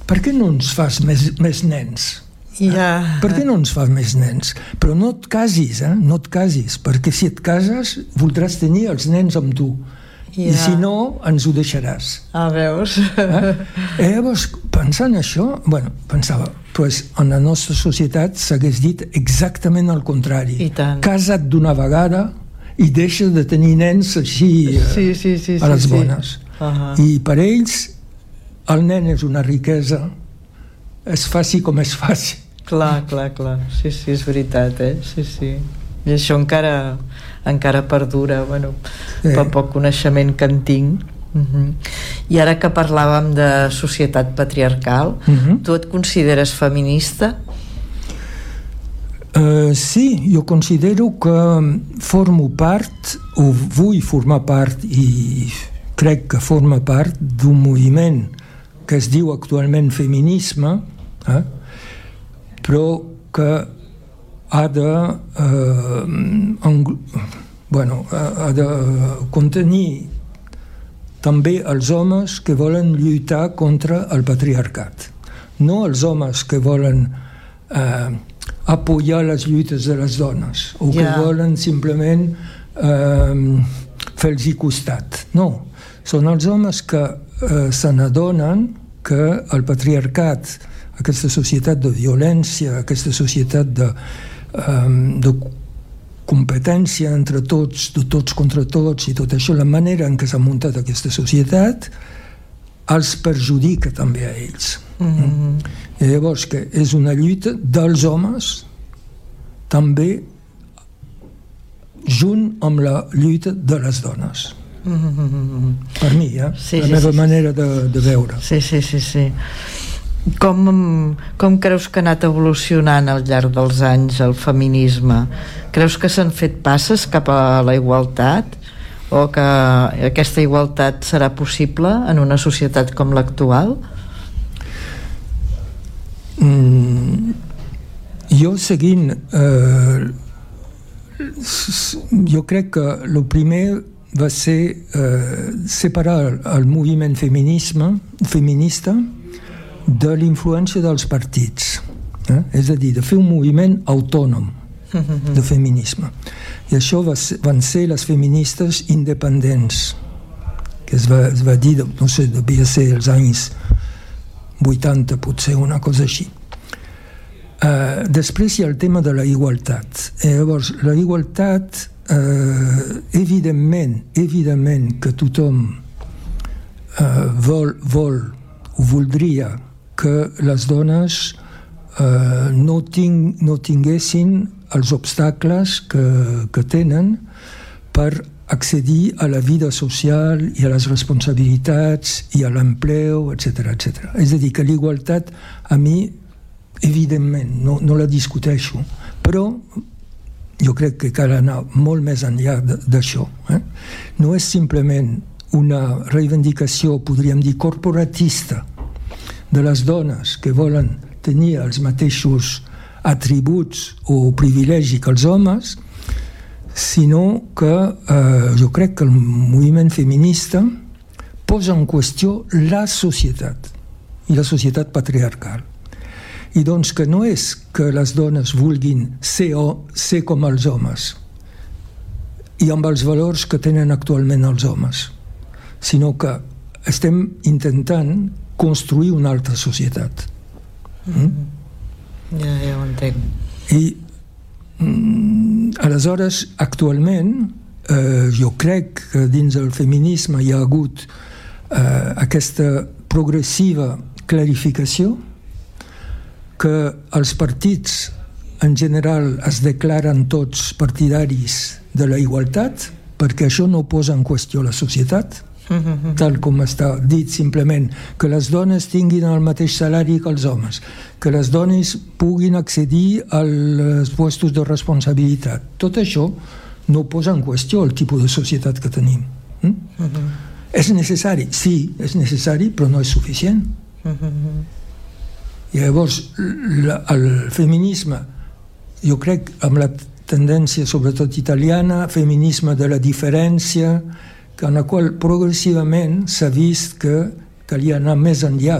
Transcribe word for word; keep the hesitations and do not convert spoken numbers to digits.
per què no ens fas més, més nens? Ja. Per què no ens fas més nens? Però no et casis, eh? No et casis, perquè si et cases voldràs tenir els nens amb tu. Ja. I si no, ens ho deixaràs. Ah, veus? Eh? I llavors, pensant això, bueno, pensava, pues, en la nostra societat s'hagués dit exactament el contrari. I tant. Casa't d'una vegada i deixa de tenir nens així sí, sí, sí, a les sí, bones. Sí. Uh-huh. I per ells, el nen és una riquesa, es faci com es faci. Clar, clar, clar. Sí, sí, és veritat, eh? Sí, sí. I això encara, encara perdura, bueno, sí. Pel poc coneixement que en tinc. Uh-huh. I ara que parlàvem de societat patriarcal, uh-huh. Tu et consideres feminista? Uh, sí, jo considero que formo part, o vull formar part, i crec que forma part d'un moviment que es diu actualment feminisme, eh? Però que ha de, eh, en, bueno, ha de contenir també els homes que volen lluitar contra el patriarcat. No els homes que volen eh, apoyar les lluites de les dones o que yeah. volen simplement eh, fer-los costat. No, són els homes que eh, se n'adonen que el patriarcat, aquesta societat de violència, aquesta societat de, um, de competència entre tots, de tots contra tots i tot això, la manera en què s'ha muntat aquesta societat els perjudica també a ells. Mm-hmm. I llavors que és una lluita dels homes també junt amb la lluita de les dones. Mm-hmm. Per mi, eh? Sí, la sí, meva sí, manera de, de veure. Sí, sí, sí, sí. Com, com creus que ha anat evolucionant al llarg dels anys el feminisme? Creus que s'han fet passes cap a la igualtat o que aquesta igualtat serà possible en una societat com l'actual? Mm, jo seguint eh, jo crec que el primer va ser eh, separar el moviment feminisme, feminista de l'influència dels partits, eh? És a dir, de fer un moviment autònom de feminisme. I això va ser, van ser les feministes independents, que es va, es va dir, no sé, devia ser els anys vuitanta, potser, una cosa així. Uh, després hi ha el tema de la igualtat. I llavors, la igualtat, uh, evidentment, evidentment que tothom uh, vol, vol o voldria que les dones eh, no, ting, no tinguessin els obstacles que, que tenen per accedir a la vida social i a les responsabilitats i a l'empleo, etcètera, etcètera. És a dir, que l'igualtat a mi, evidentment, no, no la discuteixo, però jo crec que cal anar molt més enllà d'això. Eh? No és simplement una reivindicació, podríem dir, corporatista, de les dones que volen tenir els mateixos atributs o privilegis que els homes, sinó que eh, jo crec que el moviment feminista posa en qüestió la societat i la societat patriarcal. I doncs que no és que les dones vulguin ser, o, ser com els homes i amb els valors que tenen actualment els homes, sinó que estem intentant construir una altra societat. Mm? Ja, ja ho entenc. I mm, aleshores, actualment, eh, jo crec que dins del feminisme hi ha hagut eh, aquesta progressiva clarificació que els partits en general es declaren tots partidaris de la igualtat perquè això no posa en qüestió la societat, tal com està dit simplement, que les dones tinguin el mateix salari que els homes, que les dones puguin accedir als puestos de responsabilitat. Tot això no posa en qüestió el tipus de societat que tenim. Mm? Uh-huh. És necessari? Sí, és necessari, però no és suficient. Uh-huh. I llavors, la, el feminisme, jo crec, amb la tendència sobretot italiana, feminisme de la diferència, en la qual progressivament s'ha vist que calia anar més enllà